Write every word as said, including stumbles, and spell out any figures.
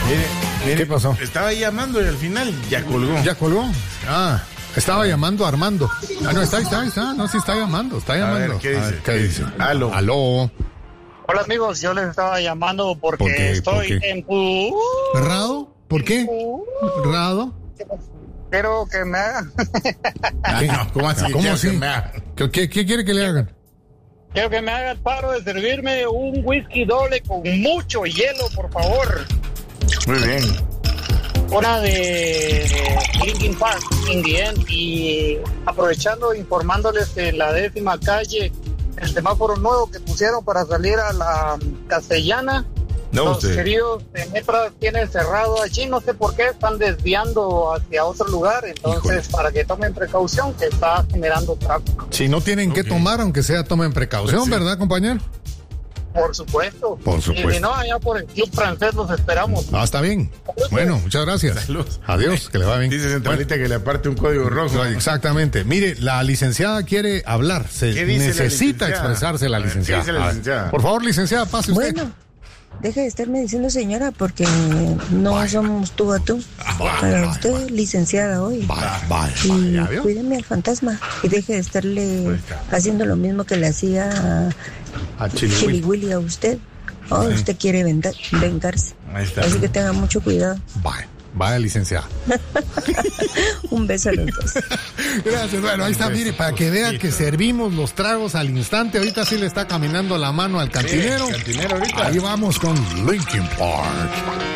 Mire, mire, ¿Qué pasó? Estaba llamando y al final ya colgó. ¿Ya colgó? Ah, estaba llamando a Armando. Ah, no, está, está, está. No, sí está llamando, está llamando. A ver, ¿qué dice? A ver, ¿qué dice? Aló. Aló. Hola amigos, yo les estaba llamando porque ¿Por qué? estoy ¿Por qué? en... Uh, ¿Rado? ¿Por qué? ¿Rado? Quiero que me hagan... Ay, no, ¿cómo así? ¿Cómo Quiero así? que me haga. ¿Qué, qué, qué quiere que le hagan? Quiero que me haga el paro de servirme un whisky doble con mucho hielo, por favor. Muy bien. Una de Linkin Park, In the End. Y aprovechando, informándoles que en la décima calle, el semáforo nuevo que pusieron para salir a la Castellana, No, los usted. queridos de Metro tienen cerrado allí, no sé por qué, están desviando hacia otro lugar, entonces Híjole. para que tomen precaución, que está generando tráfico. Si no tienen que Ok. tomar, aunque sea, tomen precaución, Pues sí. ¿verdad, compañero? Por supuesto. Por supuesto. Y si no, allá por el Club Francés los esperamos. Ah, está bien. Bueno, muchas gracias. Saludos. Adiós, que le va bien. Dice Centralita que le aparte un código rojo. Bueno, exactamente. Mire, la licenciada quiere hablar. Se ¿Qué dice la necesita licenciada? expresarse la A ver, ¿qué licenciada. dice la A ver, licenciada? por favor, licenciada, pase usted. Bueno, deje de estarme diciendo señora porque no Vaya. somos tú a tú. Vaya, Para vaya, usted, vaya. licenciada hoy. Vaya, vaya, Y vaya, ¿ya vio? cuídeme al fantasma y deje de estarle haciendo lo mismo que le hacía a A Chili Chili Willy. Willy a usted. Oh, usted quiere venda- vengarse. Ahí está. Así que tenga mucho cuidado. Vaya, vaya, licenciada. Un beso a los dos. Gracias. Bueno, ahí está, mire, para que vea que servimos los tragos al instante. Ahorita sí le está caminando la mano al cantinero. Sí, cantinero ahorita. Ahí vamos con Linkin Park.